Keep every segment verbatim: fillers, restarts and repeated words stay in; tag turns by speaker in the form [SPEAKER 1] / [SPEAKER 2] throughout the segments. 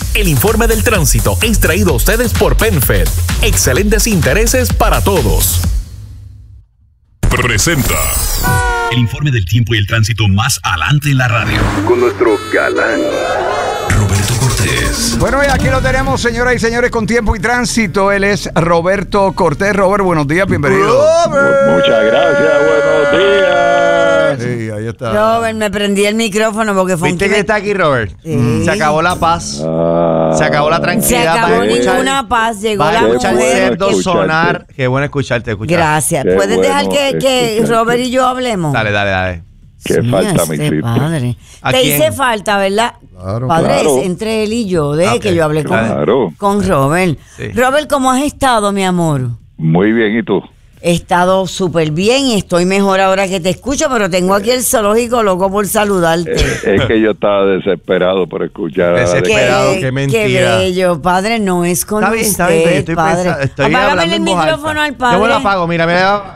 [SPEAKER 1] El informe del tránsito es traído a ustedes por PenFed. Excelentes intereses para todos.
[SPEAKER 2] Presenta el informe del tiempo y el tránsito más adelante en la radio.
[SPEAKER 3] Con nuestro galán
[SPEAKER 2] Roberto Cortés.
[SPEAKER 4] Bueno, y aquí lo tenemos, señoras y señores, con tiempo y tránsito. Él es Roberto Cortés. Robert, buenos días, bienvenido.
[SPEAKER 5] Robert. Muchas gracias, buenos días.
[SPEAKER 4] Sí, ahí está.
[SPEAKER 6] Robert, me prendí el micrófono porque fue
[SPEAKER 7] ¿Viste
[SPEAKER 6] un...
[SPEAKER 7] que está aquí, Robert?
[SPEAKER 6] Sí.
[SPEAKER 7] Se acabó la paz.
[SPEAKER 5] Ah,
[SPEAKER 7] Se acabó la tranquilidad.
[SPEAKER 6] Se acabó
[SPEAKER 7] para
[SPEAKER 6] ninguna paz, llegó
[SPEAKER 7] Para
[SPEAKER 6] la
[SPEAKER 7] escuchar
[SPEAKER 5] bueno
[SPEAKER 7] cerdo
[SPEAKER 5] escucharte.
[SPEAKER 7] sonar. Qué bueno escucharte, escuchar.
[SPEAKER 6] Gracias.
[SPEAKER 5] Qué
[SPEAKER 6] ¿Puedes
[SPEAKER 5] bueno
[SPEAKER 6] dejar que, que
[SPEAKER 5] escucharte.
[SPEAKER 6] Robert y yo hablemos?
[SPEAKER 7] Dale, dale, dale.
[SPEAKER 5] Qué
[SPEAKER 6] Mira,
[SPEAKER 5] falta me
[SPEAKER 6] este
[SPEAKER 5] hiciste.
[SPEAKER 6] padre.
[SPEAKER 7] ¿A
[SPEAKER 6] Te
[SPEAKER 7] quién?
[SPEAKER 6] hice falta, ¿verdad?
[SPEAKER 4] Claro,
[SPEAKER 6] Padre,
[SPEAKER 5] claro.
[SPEAKER 6] es entre él y yo, de
[SPEAKER 7] Ok,
[SPEAKER 6] que yo hablé con,
[SPEAKER 5] claro.
[SPEAKER 6] con Robert.
[SPEAKER 7] Sí.
[SPEAKER 6] Robert, ¿cómo has estado, mi amor?
[SPEAKER 5] Muy bien, ¿y tú?
[SPEAKER 6] He estado súper bien y estoy mejor ahora que te escucho, pero tengo aquí el zoológico loco por saludarte.
[SPEAKER 5] Es, es que yo estaba desesperado por escuchar a
[SPEAKER 7] Desesperado.
[SPEAKER 6] Qué,
[SPEAKER 7] Esperado, qué mentira.
[SPEAKER 6] qué bello, padre, no es con
[SPEAKER 7] Está bien,
[SPEAKER 6] usted,
[SPEAKER 7] está bien, pero yo estoy
[SPEAKER 6] padre.
[SPEAKER 7] pensando. Estoy
[SPEAKER 6] Apágame
[SPEAKER 7] hablando
[SPEAKER 6] el
[SPEAKER 7] en voz
[SPEAKER 6] micrófono
[SPEAKER 7] alta.
[SPEAKER 6] al padre.
[SPEAKER 7] Yo me lo apago, mira, mira.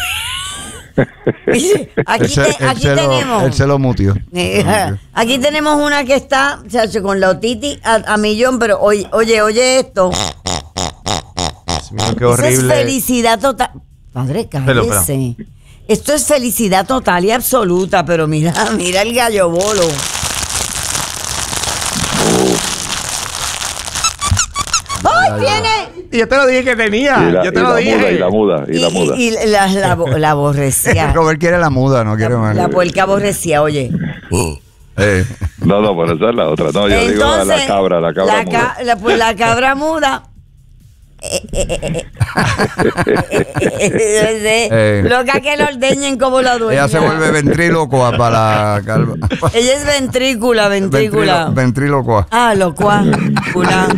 [SPEAKER 6] Aquí,
[SPEAKER 4] Él se-
[SPEAKER 6] te-
[SPEAKER 4] él
[SPEAKER 6] aquí
[SPEAKER 4] se lo-
[SPEAKER 6] tenemos.
[SPEAKER 4] Él se lo mutió.
[SPEAKER 6] Eh, aquí tenemos una que está, chacho, con la otiti a, a millón, pero oye, oye, oye esto.
[SPEAKER 7] Dios mío, qué
[SPEAKER 6] Eso es
[SPEAKER 7] horrible.
[SPEAKER 6] felicidad total. Padre,
[SPEAKER 7] Perdón,
[SPEAKER 6] cállese. Esto es felicidad total y absoluta, pero mira, mira el gallo bolo. ¡Ay, viene!
[SPEAKER 7] Y yo te lo dije que tenía.
[SPEAKER 5] Y la,
[SPEAKER 7] yo te
[SPEAKER 5] y
[SPEAKER 7] lo
[SPEAKER 5] la
[SPEAKER 7] dije.
[SPEAKER 5] muda, y la muda, y la muda.
[SPEAKER 6] Y, y la, la, bo- la aborrecía.
[SPEAKER 4] Robert quiere la muda, no quiere
[SPEAKER 6] La,
[SPEAKER 4] más.
[SPEAKER 6] la puerca aborrecía, oye.
[SPEAKER 4] Eh.
[SPEAKER 5] No, no, pero esa es la otra. No, yo digo la, la cabra, la cabra
[SPEAKER 6] la,
[SPEAKER 5] muda.
[SPEAKER 6] ca- la- pues la cabra muda. Eh, eh, eh, eh.
[SPEAKER 4] Eh.
[SPEAKER 6] Loca que lo ordeñen como la dueña.
[SPEAKER 4] Ella se vuelve ventrílocua para la calva.
[SPEAKER 6] Ella es ventrícula, ventrícula.
[SPEAKER 4] Ventrilo- Ventrílocua.
[SPEAKER 6] Ah, locua. Cula.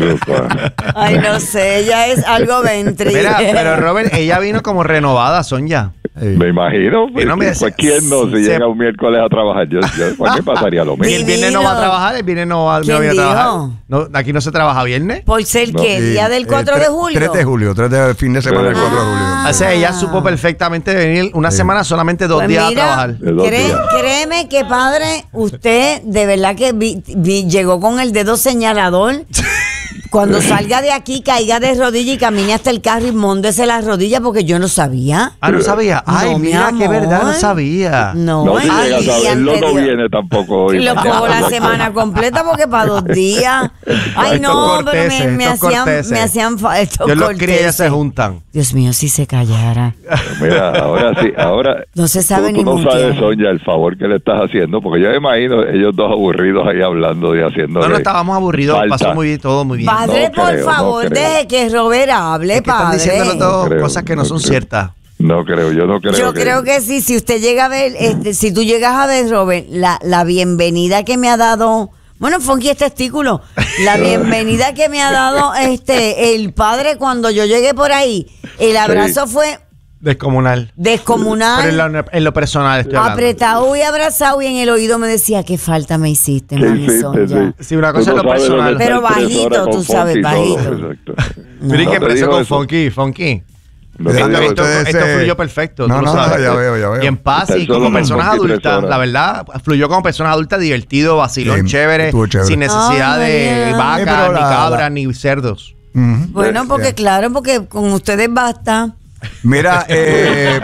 [SPEAKER 6] Ay, no sé, ella es algo ventrí.
[SPEAKER 7] Mira, pero Robert, ella vino como renovada, Sonia.
[SPEAKER 5] Me imagino, pues,
[SPEAKER 7] no me-
[SPEAKER 5] pues quién no, si
[SPEAKER 7] se-
[SPEAKER 5] llega un miércoles a trabajar, yo, yo, ¿por qué pasaría lo
[SPEAKER 7] Y
[SPEAKER 5] mismo?
[SPEAKER 7] el viernes no va a trabajar, el viernes no va, no
[SPEAKER 6] ¿Quién
[SPEAKER 7] viene a trabajar.
[SPEAKER 6] dijo?
[SPEAKER 7] No, aquí no se trabaja viernes.
[SPEAKER 6] Por ser
[SPEAKER 5] No,
[SPEAKER 6] que
[SPEAKER 4] Sí,
[SPEAKER 6] día del
[SPEAKER 4] eh,
[SPEAKER 6] cuatro
[SPEAKER 4] tre-
[SPEAKER 6] de julio.
[SPEAKER 4] tres de julio, tres de fin de semana del
[SPEAKER 5] Ah.
[SPEAKER 4] cuatro de julio.
[SPEAKER 7] O sea, ella supo perfectamente venir una semana solamente dos
[SPEAKER 6] Pues
[SPEAKER 7] días
[SPEAKER 6] mira,
[SPEAKER 7] a trabajar.
[SPEAKER 5] De dos
[SPEAKER 6] cree-
[SPEAKER 5] días.
[SPEAKER 6] créeme que padre, usted de verdad que vi- vi- llegó con el dedo señalador. Cuando salga de aquí, caiga de rodillas y camine hasta el carro y móndese las rodillas porque yo no sabía.
[SPEAKER 7] Ah, no sabía. Ay,
[SPEAKER 6] No, mi
[SPEAKER 7] mira, qué
[SPEAKER 6] amor.
[SPEAKER 7] verdad, no sabía.
[SPEAKER 6] No,
[SPEAKER 5] No, si
[SPEAKER 6] el
[SPEAKER 5] llega a
[SPEAKER 6] día
[SPEAKER 5] saberlo, no
[SPEAKER 6] anterior.
[SPEAKER 5] viene tampoco hoy.
[SPEAKER 6] Lo cojo la semana completa porque para dos días. Ay,
[SPEAKER 7] Estos
[SPEAKER 6] no, pero me,
[SPEAKER 7] corteses,
[SPEAKER 6] me
[SPEAKER 7] estos
[SPEAKER 6] hacían,
[SPEAKER 7] corteses.
[SPEAKER 6] me hacían fa- estos
[SPEAKER 7] Dios los cría y
[SPEAKER 6] corteses.
[SPEAKER 7] se juntan.
[SPEAKER 6] Dios mío, si se callara.
[SPEAKER 5] Mira, ahora sí, ahora
[SPEAKER 6] No se sabe
[SPEAKER 5] tú,
[SPEAKER 6] ni
[SPEAKER 5] tú no
[SPEAKER 6] mutear.
[SPEAKER 5] sabes, Sonia, el favor que le estás haciendo, porque yo me imagino ellos dos aburridos ahí hablando y haciendo.
[SPEAKER 7] No, no estábamos aburridos, pasó muy bien, todo muy bien.
[SPEAKER 6] Padre,
[SPEAKER 5] No
[SPEAKER 6] por
[SPEAKER 5] creo, no
[SPEAKER 6] favor,
[SPEAKER 5] creo.
[SPEAKER 6] deje que Robert hable,
[SPEAKER 7] Es que están
[SPEAKER 6] padre.
[SPEAKER 7] diciendo los dos
[SPEAKER 5] creo,
[SPEAKER 7] cosas que no,
[SPEAKER 5] no
[SPEAKER 7] son
[SPEAKER 5] creo.
[SPEAKER 7] ciertas.
[SPEAKER 5] No creo, yo no creo.
[SPEAKER 6] Yo creo que sí, si usted llega a ver, este, si tú llegas a ver, Robert, la, la bienvenida que me ha dado, bueno, Funky es testículo, la bienvenida que me ha dado este el padre cuando yo llegué por ahí, el abrazo fue
[SPEAKER 7] Descomunal.
[SPEAKER 6] descomunal,
[SPEAKER 7] Pero en lo, en lo personal estoy hablando.
[SPEAKER 6] apretado y abrazado y en el oído me decía, qué falta me hiciste,
[SPEAKER 5] ¿Qué
[SPEAKER 6] mami
[SPEAKER 5] hiciste?
[SPEAKER 6] Sonia.
[SPEAKER 5] Sí.
[SPEAKER 7] Sí, una
[SPEAKER 5] Tú
[SPEAKER 7] cosa
[SPEAKER 5] no
[SPEAKER 7] es lo
[SPEAKER 5] sabes
[SPEAKER 7] personal.
[SPEAKER 5] dónde
[SPEAKER 6] Pero
[SPEAKER 5] está el tres
[SPEAKER 6] bajito,
[SPEAKER 5] horas
[SPEAKER 6] tú
[SPEAKER 5] con
[SPEAKER 6] sabes,
[SPEAKER 5] Funky y todo,
[SPEAKER 6] bajito.
[SPEAKER 5] exacto.
[SPEAKER 7] Mira, ¿y
[SPEAKER 5] No
[SPEAKER 7] qué
[SPEAKER 5] te
[SPEAKER 7] empezó
[SPEAKER 5] dijo
[SPEAKER 7] con
[SPEAKER 5] eso.
[SPEAKER 7] Funky? Funky.
[SPEAKER 5] No te
[SPEAKER 7] Esto,
[SPEAKER 5] dijo
[SPEAKER 7] esto-
[SPEAKER 5] eso.
[SPEAKER 4] ese-
[SPEAKER 7] esto fluyó perfecto.
[SPEAKER 4] No,
[SPEAKER 7] tú lo
[SPEAKER 4] no,
[SPEAKER 7] sabes.
[SPEAKER 4] ya veo, ya veo.
[SPEAKER 7] Y en paz
[SPEAKER 5] Está
[SPEAKER 7] y
[SPEAKER 5] solo
[SPEAKER 7] como
[SPEAKER 5] con
[SPEAKER 7] personas
[SPEAKER 5] Funky tres
[SPEAKER 7] adultas,
[SPEAKER 5] horas.
[SPEAKER 7] la verdad, fluyó como personas adultas, divertido, vacilón,
[SPEAKER 4] Sí,
[SPEAKER 7] chévere,
[SPEAKER 4] estuvo chévere.
[SPEAKER 7] sin necesidad
[SPEAKER 6] Ay,
[SPEAKER 7] de
[SPEAKER 6] María.
[SPEAKER 7] vacas,
[SPEAKER 4] Sí, pero
[SPEAKER 7] ni
[SPEAKER 4] la-
[SPEAKER 7] cabras,
[SPEAKER 4] la-
[SPEAKER 7] ni cerdos.
[SPEAKER 4] Ujú.
[SPEAKER 6] Bueno, porque claro, porque con ustedes basta.
[SPEAKER 4] Mira, eh,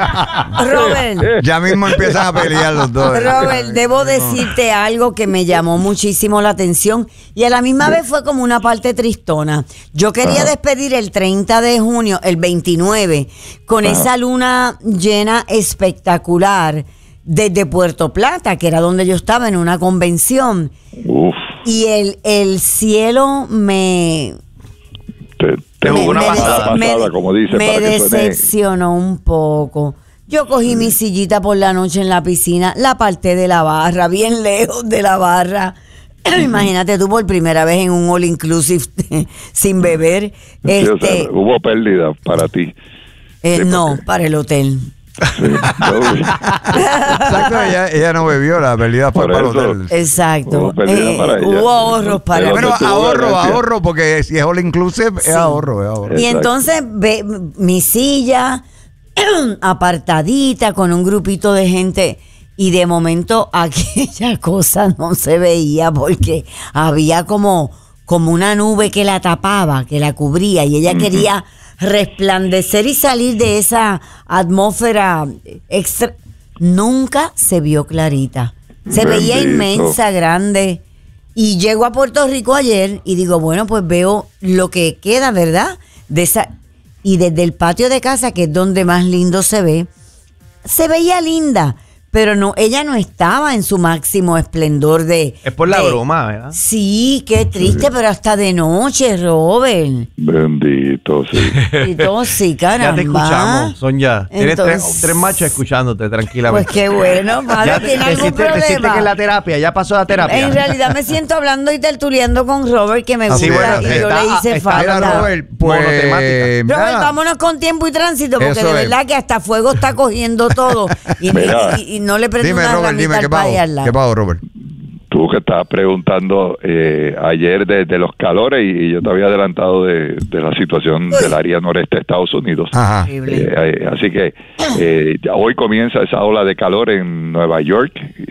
[SPEAKER 6] Robert.
[SPEAKER 4] ya mismo empiezan a pelear los dos.
[SPEAKER 6] Robert, debo decirte algo que me llamó muchísimo la atención y a la misma vez fue como una parte tristona. Yo quería despedir el treinta de junio, el veintinueve, con esa luna llena espectacular desde Puerto Plata, que era donde yo estaba en una convención.
[SPEAKER 5] Uf,
[SPEAKER 6] Y el, el cielo me...
[SPEAKER 5] te, te
[SPEAKER 7] Me-
[SPEAKER 5] jugó una
[SPEAKER 7] me-
[SPEAKER 5] pasada,
[SPEAKER 6] me-
[SPEAKER 5] pasada, como dice,
[SPEAKER 6] me
[SPEAKER 5] para que suene.
[SPEAKER 6] decepcionó un poco. Yo cogí mi sillita por la noche en la piscina, la aparté de la barra, bien lejos de la barra. Imagínate tú por primera vez en un all inclusive sin beber.
[SPEAKER 5] Sí, o sea,
[SPEAKER 6] Este,
[SPEAKER 5] hubo pérdida para ti.
[SPEAKER 6] eh,
[SPEAKER 5] sí,
[SPEAKER 6] no,
[SPEAKER 5] porque-
[SPEAKER 6] para el hotel.
[SPEAKER 5] Sí, yo-
[SPEAKER 4] Exacto, ella, ella no bebió, la pérdida fue
[SPEAKER 5] Por
[SPEAKER 4] para el
[SPEAKER 5] eso.
[SPEAKER 4] hotel.
[SPEAKER 6] Exacto.
[SPEAKER 5] Hubo pérdida
[SPEAKER 6] Eh,
[SPEAKER 5] para ella.
[SPEAKER 6] hubo ahorros para
[SPEAKER 5] Pero
[SPEAKER 4] Bueno,
[SPEAKER 5] que tuvo
[SPEAKER 4] ahorro,
[SPEAKER 5] ganancia.
[SPEAKER 4] ahorro, porque si es all inclusive,
[SPEAKER 6] Sí.
[SPEAKER 4] es ahorro, es ahorro.
[SPEAKER 6] Y
[SPEAKER 5] Exacto.
[SPEAKER 6] entonces ve, mi silla apartadita con un grupito de gente y de momento aquella cosa no se veía porque había como como una nube que la tapaba, que la cubría, y ella uh-huh. quería resplandecer y salir de esa atmósfera extra. Nunca se vio clarita. Se Bendito. Veía inmensa, grande. Y llego a Puerto Rico ayer y digo, bueno, pues veo lo que queda, ¿verdad? De esa, y desde el patio de casa, que es donde más lindo se ve, se veía linda. Pero no, ella no estaba en su máximo esplendor de...
[SPEAKER 7] Es por la
[SPEAKER 6] de,
[SPEAKER 7] broma, ¿verdad?
[SPEAKER 6] Sí, qué triste, sí. Pero hasta de noche, Robert.
[SPEAKER 5] Bendito, sí.
[SPEAKER 6] Bendito, sí, caramba.
[SPEAKER 7] Ya te escuchamos, Sonia. Tienes tres, tres machos escuchándote tranquilamente.
[SPEAKER 6] Pues qué bueno, padre,
[SPEAKER 7] ya
[SPEAKER 6] ¿tiene
[SPEAKER 7] te,
[SPEAKER 6] algún
[SPEAKER 7] te,
[SPEAKER 6] problema?
[SPEAKER 7] Te sientes que es la terapia, ya pasó la terapia.
[SPEAKER 6] En realidad me siento hablando y tertuleando con Robert, que me gusta,
[SPEAKER 4] sí, bueno,
[SPEAKER 6] y
[SPEAKER 4] sí.
[SPEAKER 6] yo
[SPEAKER 7] está,
[SPEAKER 6] le hice
[SPEAKER 7] está,
[SPEAKER 6] falta.
[SPEAKER 4] Mira, Robert, pues...
[SPEAKER 6] Robert, vámonos con tiempo y tránsito, porque
[SPEAKER 4] Eso
[SPEAKER 6] de verdad
[SPEAKER 4] es.
[SPEAKER 6] que hasta fuego está cogiendo todo. Y,
[SPEAKER 5] Mira.
[SPEAKER 6] y, y, y no le prende
[SPEAKER 4] Dime,
[SPEAKER 6] una
[SPEAKER 4] Robert,
[SPEAKER 6] ramita
[SPEAKER 4] dime,
[SPEAKER 6] al
[SPEAKER 4] ¿qué
[SPEAKER 6] país
[SPEAKER 4] pasó?
[SPEAKER 6] al lado.
[SPEAKER 4] ¿Qué pasó, Robert?
[SPEAKER 5] Tú que estabas preguntando eh, ayer de, de los calores y, y yo te había adelantado de, de la situación
[SPEAKER 6] Uy.
[SPEAKER 5] del área noreste de Estados Unidos.
[SPEAKER 4] Ajá.
[SPEAKER 5] Eh, eh, así que eh, ya hoy comienza esa ola de calor en Nueva York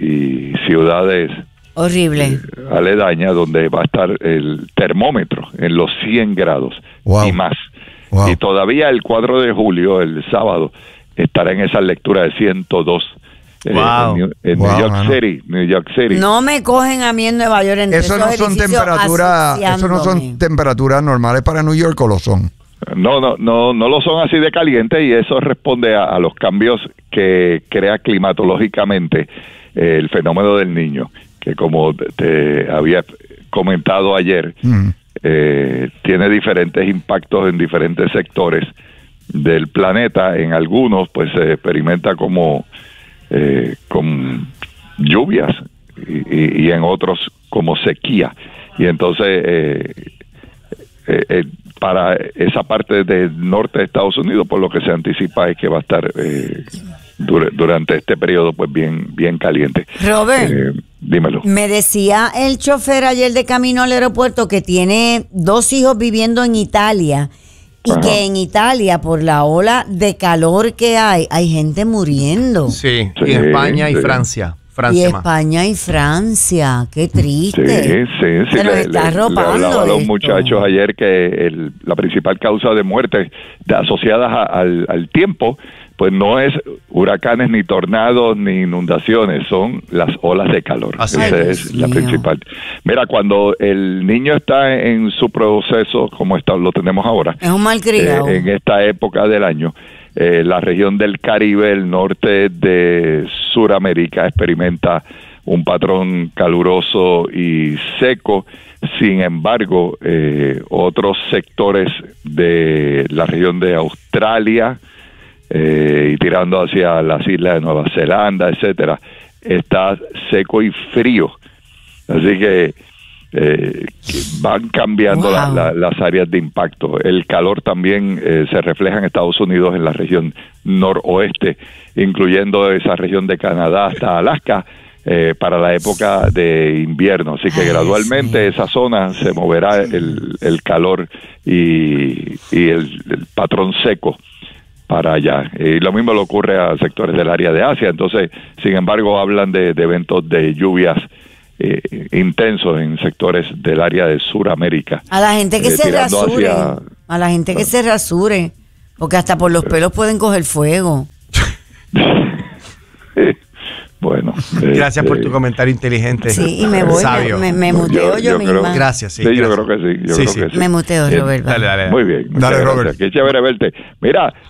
[SPEAKER 5] y ciudades
[SPEAKER 6] Horrible.
[SPEAKER 5] eh, aledañas donde va a estar el termómetro en los cien grados
[SPEAKER 4] Wow.
[SPEAKER 5] y más.
[SPEAKER 4] Wow.
[SPEAKER 5] Y todavía el cuatro de julio, el sábado, estará en esa lectura de ciento dos. Eh,
[SPEAKER 7] Wow.
[SPEAKER 5] en New, en
[SPEAKER 4] Wow,
[SPEAKER 5] New York
[SPEAKER 4] mano.
[SPEAKER 5] City, New York City.
[SPEAKER 6] No me cogen a mí en Nueva York. entre
[SPEAKER 4] Eso no
[SPEAKER 6] esos
[SPEAKER 4] son
[SPEAKER 6] edificios
[SPEAKER 4] temperaturas, eso no son
[SPEAKER 6] asfixiándome.
[SPEAKER 4] temperaturas normales para New York, ¿o lo son?
[SPEAKER 5] No, no, no, no lo son así de caliente y eso responde a, a los cambios que crea climatológicamente eh, el fenómeno del Niño, que como te había comentado ayer,
[SPEAKER 4] Mm.
[SPEAKER 5] eh, tiene diferentes impactos en diferentes sectores del planeta. En algunos, pues se experimenta como eh, con lluvias y, y, y en otros como sequía. Y entonces eh, eh, eh, para esa parte del norte de Estados Unidos, por lo que se anticipa es que va a estar eh, dur- durante este periodo pues bien bien caliente.
[SPEAKER 6] Robert,
[SPEAKER 5] Eh, dímelo.
[SPEAKER 6] me decía el chofer ayer de camino al aeropuerto que tiene dos hijos viviendo en Italia y
[SPEAKER 5] Ajá.
[SPEAKER 6] que en Italia, por la ola de calor que hay, hay gente muriendo.
[SPEAKER 7] Sí,
[SPEAKER 5] Sí,
[SPEAKER 7] y España y
[SPEAKER 5] sí.
[SPEAKER 7] Francia.
[SPEAKER 6] Y
[SPEAKER 7] Francia más.
[SPEAKER 6] España y Francia, qué
[SPEAKER 5] Sí,
[SPEAKER 6] triste.
[SPEAKER 5] sí, sí.
[SPEAKER 6] Se nos
[SPEAKER 5] Le,
[SPEAKER 6] está
[SPEAKER 5] le- le
[SPEAKER 6] arropando
[SPEAKER 5] hablaba a los
[SPEAKER 6] esto.
[SPEAKER 5] muchachos ayer que el, la principal causa de muerte de- asociadas a- al, al tiempo, pues no es huracanes, ni tornados, ni inundaciones, son las olas de calor.
[SPEAKER 7] Así
[SPEAKER 5] Esa
[SPEAKER 6] es.
[SPEAKER 5] es la
[SPEAKER 6] Dios mío.
[SPEAKER 5] principal. Mira, cuando el niño está en su proceso, como está, lo tenemos ahora,
[SPEAKER 6] Es un malcriado.
[SPEAKER 5] eh, en esta época del año, eh, la región del Caribe, el norte de Suramérica, experimenta un patrón caluroso y seco. Sin embargo, eh, otros sectores de la región de Australia eh, y tirando hacia las islas de Nueva Zelanda, etcétera, está seco y frío. Así que eh, que van cambiando
[SPEAKER 6] Wow.
[SPEAKER 5] la- la- las áreas de impacto. El calor también eh, se refleja en Estados Unidos, en la región noroeste, incluyendo esa región de Canadá hasta Alaska, eh, para la época de invierno. Así que
[SPEAKER 6] Ay,
[SPEAKER 5] gradualmente
[SPEAKER 6] sí.
[SPEAKER 5] esa zona se moverá el, el calor y, y el, el patrón seco para allá. Y lo mismo le ocurre a sectores del área de Asia. Entonces, sin embargo, hablan de, de eventos de lluvias eh, intensos en sectores del área de Suramérica.
[SPEAKER 6] A la gente que
[SPEAKER 5] eh,
[SPEAKER 6] se
[SPEAKER 5] tirando
[SPEAKER 6] rasure.
[SPEAKER 5] hacia-
[SPEAKER 6] A la gente que se rasure. Porque hasta por los pelos pueden coger fuego.
[SPEAKER 5] Bueno.
[SPEAKER 7] Gracias por
[SPEAKER 5] este,
[SPEAKER 7] tu comentario inteligente.
[SPEAKER 6] Sí, y me voy,
[SPEAKER 7] Sabio.
[SPEAKER 6] me, me, me muteo yo,
[SPEAKER 5] yo creo-
[SPEAKER 6] misma.
[SPEAKER 7] Gracias, sí.
[SPEAKER 5] Sí, yo
[SPEAKER 7] gracias.
[SPEAKER 5] creo que sí. Yo
[SPEAKER 7] Sí,
[SPEAKER 5] creo
[SPEAKER 7] sí.
[SPEAKER 5] que sí.
[SPEAKER 6] Me muteo,
[SPEAKER 5] Eh,
[SPEAKER 6] Robert.
[SPEAKER 7] Dale, dale.
[SPEAKER 5] Muy bien. muchas
[SPEAKER 4] Dale,
[SPEAKER 5] gracias.
[SPEAKER 4] Robert.
[SPEAKER 5] Qué chévere verte. Mira,